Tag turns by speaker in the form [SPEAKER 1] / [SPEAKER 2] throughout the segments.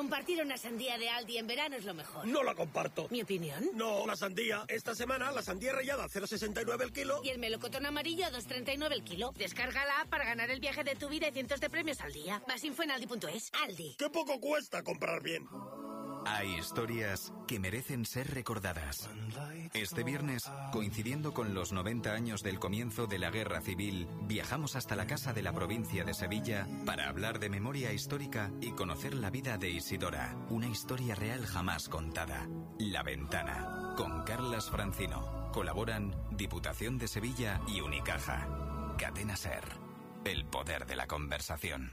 [SPEAKER 1] Compartir una sandía de Aldi en verano es lo mejor.
[SPEAKER 2] No la comparto.
[SPEAKER 1] ¿Mi opinión?
[SPEAKER 2] No, la sandía. Esta semana la sandía rallada a 0,69 el kilo.
[SPEAKER 1] Y el melocotón amarillo a 2,39 el kilo. Descarga la app para ganar el viaje de tu vida y cientos de premios al día. Más info en aldi.es. Aldi.
[SPEAKER 2] ¡Qué poco cuesta comprar bien!
[SPEAKER 3] Hay historias que merecen ser recordadas. Este viernes, coincidiendo con los 90 años del comienzo de la Guerra Civil, viajamos hasta la Casa de la Provincia de Sevilla para hablar de memoria histórica y conocer la vida de Isidora, una historia real jamás contada. La Ventana, con Carlas Francino. Colaboran Diputación de Sevilla y Unicaja. Cadena SER, el poder de la conversación.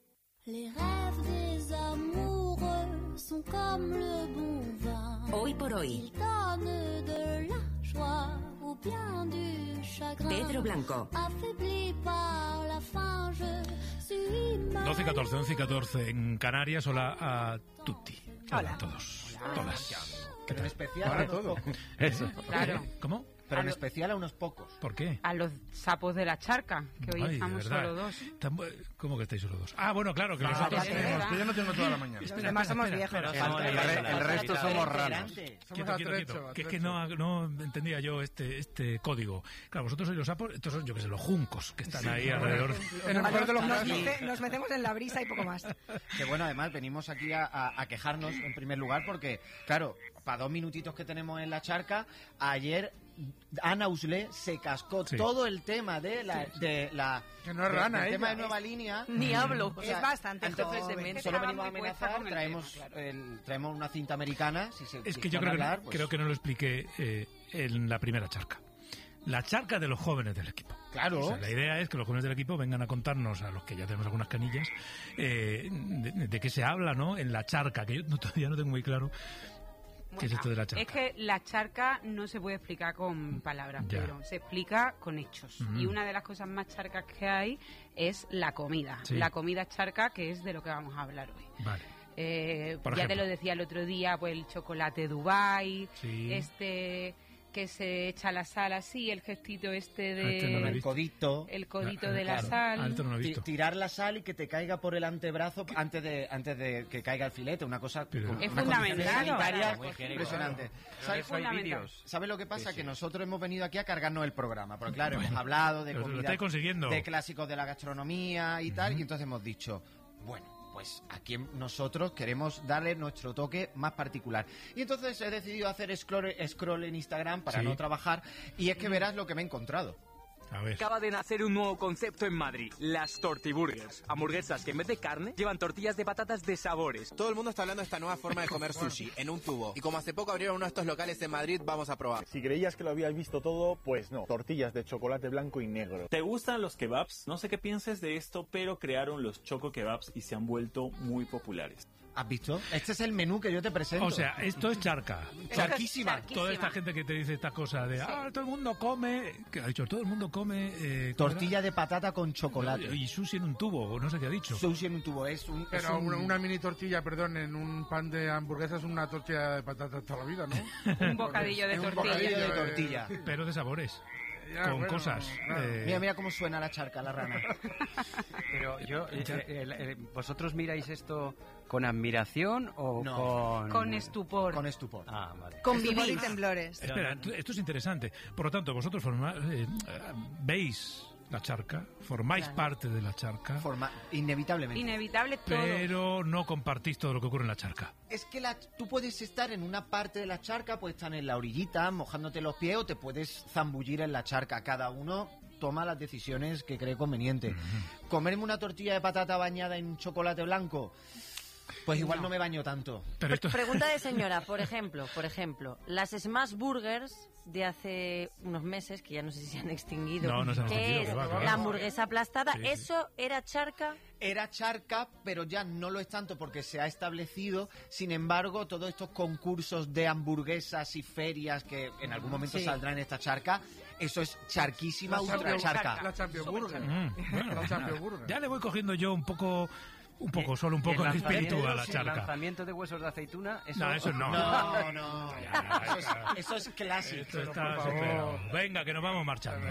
[SPEAKER 4] Hoy por hoy. Pedro Blanco.
[SPEAKER 5] 12:14, 11:14 en Canarias. Hola a tutti. Hola a todos.
[SPEAKER 6] Hola.
[SPEAKER 5] Todas.
[SPEAKER 6] Pero en especial
[SPEAKER 5] Ahora
[SPEAKER 6] a unos
[SPEAKER 5] todo.
[SPEAKER 6] pocos.
[SPEAKER 5] Eso.
[SPEAKER 7] Claro.
[SPEAKER 5] ¿Cómo?
[SPEAKER 6] Pero en especial a unos pocos.
[SPEAKER 5] ¿Por qué?
[SPEAKER 7] A los sapos de la charca, que hoy
[SPEAKER 5] Ay,
[SPEAKER 7] estamos
[SPEAKER 5] de verdad.
[SPEAKER 7] solo dos.
[SPEAKER 5] ¿Cómo que estáis solo dos? Ah, bueno, claro, que
[SPEAKER 7] Ah,
[SPEAKER 5] nosotros...
[SPEAKER 7] es verdad.
[SPEAKER 8] Que yo no tengo toda la mañana.
[SPEAKER 5] Espera,
[SPEAKER 7] Los demás somos
[SPEAKER 5] espera,
[SPEAKER 7] viejos.
[SPEAKER 5] espera.
[SPEAKER 8] El resto somos raros.
[SPEAKER 5] Quieto, quieto. Que es que no entendía yo este código. Claro, vosotros sois los sapos, estos son, yo que sé, los juncos que están ahí alrededor.
[SPEAKER 8] En el mejor de los casos.
[SPEAKER 7] Nos metemos en la brisa y poco más.
[SPEAKER 6] Que bueno, además venimos aquí a quejarnos en primer lugar porque, claro, para 2 minutitos que tenemos en la charca, ayer Ana Uslé se cascó todo el tema de la
[SPEAKER 8] que no es rana,
[SPEAKER 6] del
[SPEAKER 8] ella.
[SPEAKER 6] tema de Nueva Línea.
[SPEAKER 7] Ni hablo.
[SPEAKER 6] O sea,
[SPEAKER 7] Es bastante
[SPEAKER 6] entonces
[SPEAKER 7] joven.
[SPEAKER 6] solo venimos a
[SPEAKER 7] Estaba muy puesta
[SPEAKER 6] amenazar,
[SPEAKER 7] con el
[SPEAKER 6] traemos
[SPEAKER 7] tema,
[SPEAKER 6] traemos una cinta americana.
[SPEAKER 5] Es que yo creo que no lo expliqué en la primera charca. La charca de los jóvenes del equipo.
[SPEAKER 6] Claro.
[SPEAKER 5] O sea, la idea es que los jóvenes del equipo vengan a contarnos, a los que ya tenemos algunas canillas, de qué se habla, ¿no? En la charca, que yo todavía no tengo muy claro qué es esto de la charca.
[SPEAKER 7] Es que la charca no se puede explicar con palabras,
[SPEAKER 5] Ya.
[SPEAKER 7] pero se explica con hechos. Y una de las cosas más charcas que hay es la comida.
[SPEAKER 5] Sí.
[SPEAKER 7] La comida charca, que es de lo que vamos a hablar hoy.
[SPEAKER 5] Vale.
[SPEAKER 7] Ya te lo decía el otro día, pues el chocolate Dubai,
[SPEAKER 5] Sí.
[SPEAKER 7] que se echa la sal así, el gestito de
[SPEAKER 5] Este no lo he
[SPEAKER 6] El
[SPEAKER 5] visto.
[SPEAKER 6] codito.
[SPEAKER 7] el codito de la
[SPEAKER 6] claro.
[SPEAKER 7] sal.
[SPEAKER 5] Esto no lo he visto.
[SPEAKER 6] Tirar la sal y que te caiga por el antebrazo antes de que caiga el filete, una cosa
[SPEAKER 5] Pero-
[SPEAKER 6] con
[SPEAKER 7] Es
[SPEAKER 6] unas
[SPEAKER 7] fundamental.
[SPEAKER 6] condiciones sanitarias
[SPEAKER 7] Muy
[SPEAKER 6] impresionantes.
[SPEAKER 7] Es fundamental.
[SPEAKER 6] ¿Sabes lo que pasa? Que nosotros hemos venido aquí a cargarnos el programa, porque claro, hemos hablado de
[SPEAKER 5] Pero lo
[SPEAKER 6] comida,
[SPEAKER 5] estáis consiguiendo.
[SPEAKER 6] de clásicos de la gastronomía y tal, y entonces hemos dicho, bueno, pues aquí nosotros queremos darle nuestro toque más particular. Y entonces he decidido hacer scroll en Instagram para
[SPEAKER 5] Sí.
[SPEAKER 6] no trabajar, y es que verás lo que me he encontrado.
[SPEAKER 5] A ver.
[SPEAKER 9] Acaba de nacer un nuevo concepto en Madrid, las tortiburgers. Hamburguesas que en vez de carne llevan tortillas de patatas de sabores.
[SPEAKER 10] Todo el mundo está hablando de esta nueva forma de comer sushi, en un tubo. Y como hace poco abrieron uno de estos locales en Madrid, vamos a probar.
[SPEAKER 11] Si creías que lo habías visto todo, pues no. Tortillas de chocolate blanco y negro.
[SPEAKER 12] ¿Te gustan los kebabs? No sé qué pienses de esto, pero crearon los choco kebabs y se han vuelto muy populares.
[SPEAKER 6] ¿Has visto? Este es el menú que yo te presento.
[SPEAKER 5] O sea, esto es charca.
[SPEAKER 6] Charquísima.
[SPEAKER 5] Toda esta gente que te dice estas cosas de todo el mundo come, que ha dicho todo el mundo come
[SPEAKER 6] tortilla de patata con chocolate
[SPEAKER 5] y sushi en un tubo, o no sé qué ha dicho.
[SPEAKER 6] Sushi en un tubo es un
[SPEAKER 8] Pero una mini tortilla, perdón, en un pan de hamburguesa es una tortilla de patatas toda la vida, ¿no?
[SPEAKER 7] Un bocadillo de
[SPEAKER 6] un
[SPEAKER 7] tortilla.
[SPEAKER 6] bocadillo de tortilla.
[SPEAKER 5] Pero de sabores.
[SPEAKER 8] Ya,
[SPEAKER 5] Con
[SPEAKER 8] bueno,
[SPEAKER 5] cosas.
[SPEAKER 8] claro.
[SPEAKER 6] Mira cómo suena la charca, la rana.
[SPEAKER 13] Pero yo, ¿vosotros miráis esto con admiración o
[SPEAKER 6] No.
[SPEAKER 7] Con estupor.
[SPEAKER 6] Con estupor.
[SPEAKER 13] Ah, vale.
[SPEAKER 7] Con
[SPEAKER 14] Estupor
[SPEAKER 7] vivir.
[SPEAKER 14] y temblores.
[SPEAKER 5] Espera, esto es interesante. Por lo tanto, vosotros veis la charca, formáis parte de la charca,
[SPEAKER 6] Inevitablemente.
[SPEAKER 7] Inevitable todo.
[SPEAKER 5] pero no compartís todo lo que ocurre en la charca.
[SPEAKER 6] Es que tú puedes estar en una parte de la charca, puedes estar en la orillita mojándote los pies o te puedes zambullir en la charca. Cada uno toma las decisiones que cree conveniente. Comerme una tortilla de patata bañada en chocolate blanco, pues igual no me baño tanto.
[SPEAKER 5] Pero esto...
[SPEAKER 14] Pregunta de señora, por ejemplo, las Smash Burgers de hace unos meses, que ya no sé si se han extinguido,
[SPEAKER 5] No se han
[SPEAKER 14] que
[SPEAKER 5] extinguido,
[SPEAKER 14] es
[SPEAKER 5] que va, que va.
[SPEAKER 14] la hamburguesa aplastada,
[SPEAKER 5] Sí, sí.
[SPEAKER 14] ¿eso era charca?
[SPEAKER 6] Era charca, pero ya no lo es tanto porque se ha establecido. Sin embargo, todos estos concursos de hamburguesas y ferias que en algún momento
[SPEAKER 14] Sí.
[SPEAKER 6] saldrán en esta charca, eso es charquísima, ultra charca.
[SPEAKER 8] La Champion Burger.
[SPEAKER 5] Bueno,
[SPEAKER 8] La Champion Burger.
[SPEAKER 5] ya le voy cogiendo yo un poco solo un
[SPEAKER 13] Y el
[SPEAKER 5] poco de espíritu a la
[SPEAKER 13] El
[SPEAKER 5] charca.
[SPEAKER 13] lanzamiento de huesos de aceituna, eso...
[SPEAKER 5] No, eso no.
[SPEAKER 6] No. Eso es clásico.
[SPEAKER 5] Esto está superado. Venga, que nos vamos marchando.